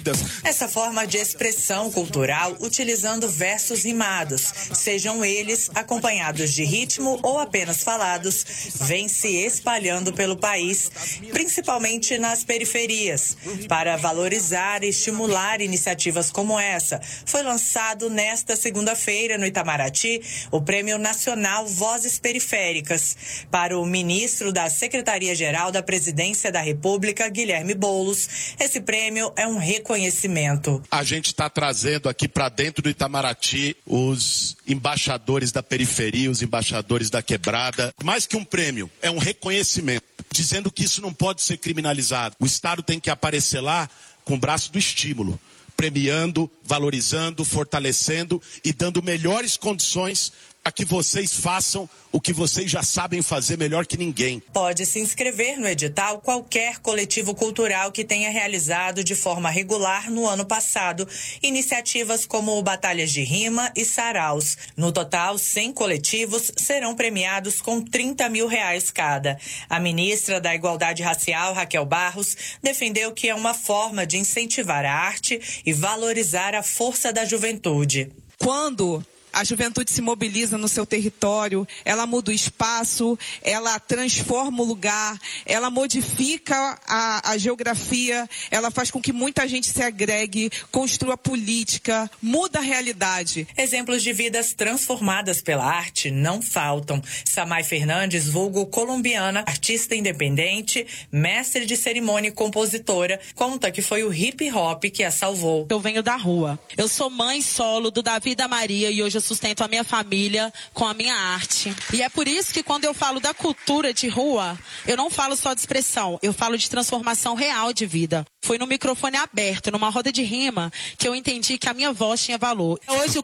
Essa forma de expressão cultural utilizando versos rimados, sejam eles acompanhados de ritmo ou apenas falados, vem se espalhando pelo país, principalmente nas periferias. Para valorizar e estimular iniciativas como essa, foi lançado nesta segunda-feira no Itamaraty o Prêmio Nacional Vozes Periféricas. Para o ministro da Secretaria-Geral da Presidência da República, Guilherme Boulos, esse prêmio é um reconhecimento. A gente está trazendo aqui para dentro do Itamaraty os embaixadores da periferia, os embaixadores da quebrada. Mais que um prêmio, é um reconhecimento, dizendo que isso não pode ser criminalizado. O Estado tem que aparecer lá com o braço do estímulo, premiando, valorizando, fortalecendo e dando melhores condições a que vocês façam o que vocês já sabem fazer melhor que ninguém. Pode se inscrever no edital qualquer coletivo cultural que tenha realizado de forma regular no ano passado iniciativas como batalhas de rima e saraus. No total, 100 coletivos serão premiados com R$30 mil cada. A ministra da Igualdade Racial, Raquel Barros, defendeu que é uma forma de incentivar a arte e valorizar a força da juventude. Quando a juventude se mobiliza no seu território, ela muda o espaço, ela transforma o lugar, ela modifica a geografia, ela faz com que muita gente se agregue, construa política, muda a realidade. Exemplos de vidas transformadas pela arte não faltam. Samay Fernandes, vulgo colombiana, artista independente, mestre de cerimônia e compositora, conta que foi o hip hop que a salvou. Eu venho da rua. Eu sou mãe solo do Davi e da Maria e hoje eu sustento a minha família com a minha arte. E é por isso que quando eu falo da cultura de rua, eu não falo só de expressão, eu falo de transformação real de vida. Foi no microfone aberto, numa roda de rima, que eu entendi que a minha voz tinha valor. Hoje